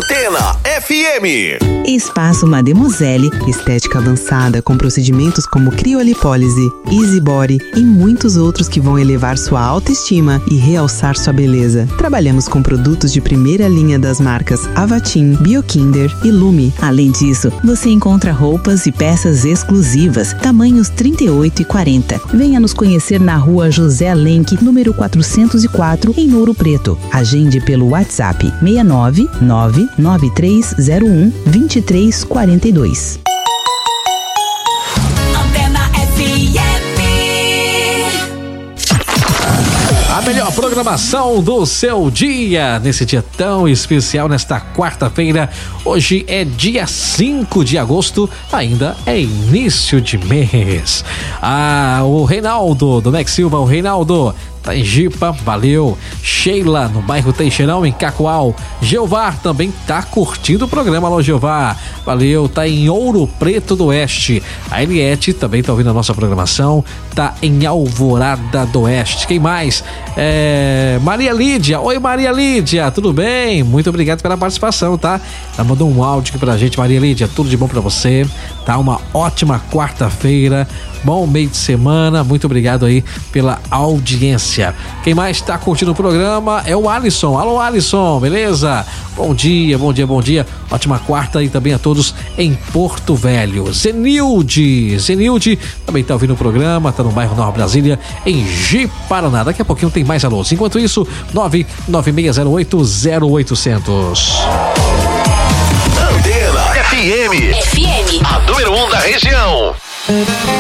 Antena FM. Espaço Mademoiselle, estética avançada com procedimentos como criolipólise, easy body e muitos outros que vão elevar sua autoestima e realçar sua beleza. Trabalhamos com produtos de primeira linha das marcas Avatim, Biokinder e Lume. Além disso, você encontra roupas e peças exclusivas, tamanhos 38 e 40. Venha nos conhecer na rua José Lenk, número 404, em Ouro Preto. Agende pelo WhatsApp 69 99301 2342. Antena FM. A melhor programação do seu dia, nesse dia tão especial, nesta quarta-feira. Hoje é dia 5 de agosto, ainda é início de mês. O Reinaldo, do Nex Silva, o Reinaldo tá em Jipa, valeu. Sheila, no bairro Teixeirão, em Cacoal. Jeová também tá curtindo o programa. Alô, Jeová, valeu. Tá em Ouro Preto do Oeste. A Eliette também tá ouvindo a nossa programação, tá em Alvorada do Oeste. Quem mais? Maria Lídia. Oi, Maria Lídia, tudo bem? Muito obrigado pela participação, tá? Ela mandou um áudio aqui pra gente. Maria Lídia, tudo de bom pra você, tá? Uma ótima quarta-feira, bom meio de semana, muito obrigado aí pela audiência. Quem mais tá curtindo o programa é o Alisson. Alô, Alisson, beleza? Bom dia, bom dia, bom dia. Ótima quarta e também a todos em Porto Velho. Zenilde também tá ouvindo o programa, tá no bairro Nova Brasília, em Ji-Paraná. Daqui a pouquinho tem mais alôs. Enquanto isso, 996080800. Antena FM. FM. A número 1 da região.